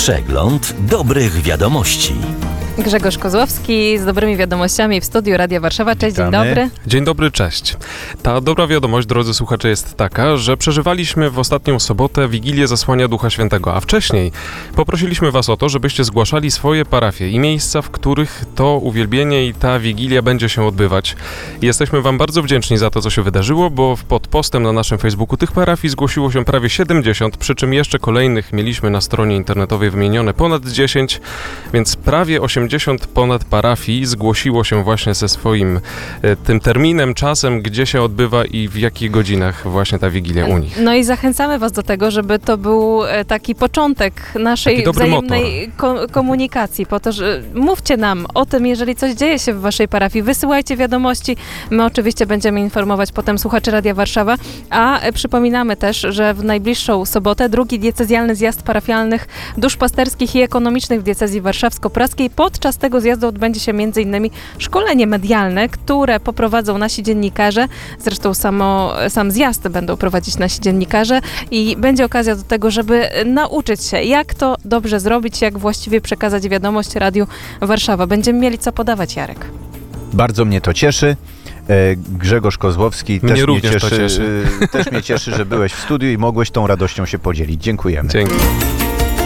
Przegląd dobrych wiadomości. Grzegorz Kozłowski z dobrymi wiadomościami w studiu Radia Warszawa. Cześć, Witamy. Dzień dobry. Dzień dobry, cześć. Ta dobra wiadomość, drodzy słuchacze, jest taka, że przeżywaliśmy w ostatnią sobotę Wigilię Zesłania Ducha Świętego, a wcześniej poprosiliśmy was o to, żebyście zgłaszali swoje parafie i miejsca, w których to uwielbienie i ta Wigilia będzie się odbywać. Jesteśmy wam bardzo wdzięczni za to, co się wydarzyło, bo pod postem na naszym Facebooku tych parafii zgłosiło się prawie 70, przy czym jeszcze kolejnych mieliśmy na stronie internetowej wymienione ponad 10, więc prawie 80 ponad parafii zgłosiło się właśnie ze swoim tym terminem, czasem, gdzie się odbywa i w jakich godzinach właśnie ta Wigilia u nich. No i zachęcamy was do tego, żeby to był taki początek naszej Taki dobry wzajemnej komunikacji, po to, że mówcie nam o tym, jeżeli coś dzieje się w waszej parafii, wysyłajcie wiadomości, my oczywiście będziemy informować potem słuchaczy Radia Warszawa, a przypominamy też, że w najbliższą sobotę drugi diecezjalny zjazd parafialnych duszpasterskich i ekonomicznych w diecezji warszawsko-praskiej. Podczas tego zjazdu odbędzie się m.in. szkolenie medialne, które poprowadzą nasi dziennikarze. Zresztą sam zjazd będą prowadzić nasi dziennikarze i będzie okazja do tego, żeby nauczyć się, jak to dobrze zrobić, jak właściwie przekazać wiadomość Radiu Warszawa. Będziemy mieli co podawać, Jarek. Bardzo mnie to cieszy. Grzegorz Kozłowski Mnie też również mnie to cieszy. też mnie cieszy, że byłeś w studiu i mogłeś tą radością się podzielić. Dziękujemy. Dzięki.